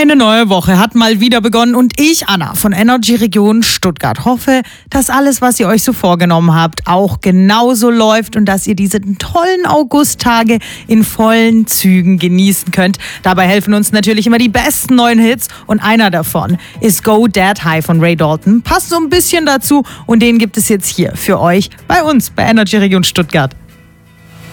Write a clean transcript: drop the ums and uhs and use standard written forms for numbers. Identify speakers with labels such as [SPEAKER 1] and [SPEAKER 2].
[SPEAKER 1] Eine neue Woche hat mal wieder begonnen und ich, Anna von Energy Region Stuttgart, hoffe, dass alles, was ihr euch so vorgenommen habt, auch genauso läuft und dass ihr diese tollen Augusttage in vollen Zügen genießen könnt. Dabei helfen uns natürlich immer die besten neuen Hits und einer davon ist Go Dad High von Ray Dalton. Passt so ein bisschen dazu und den gibt es jetzt hier für euch bei uns bei Energy Region Stuttgart.